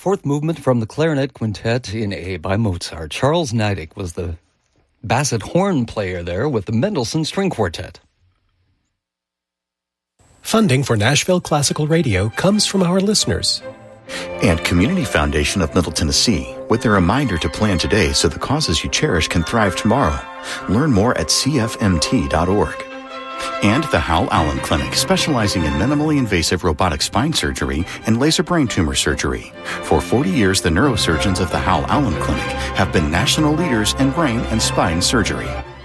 fourth movement from the Clarinet Quintet in A by Mozart. Charles Neidig was the basset horn player there with the Mendelssohn String Quartet. Funding for Nashville Classical Radio comes from our listeners. And Community Foundation of Middle Tennessee, with a reminder to plan today so the causes you cherish can thrive tomorrow. Learn more at cfmt.org. And the Hal Allen Clinic, specializing in minimally invasive robotic spine surgery and laser brain tumor surgery. For 40 years, the neurosurgeons of the Hal Allen Clinic have been national leaders in brain and spine surgery.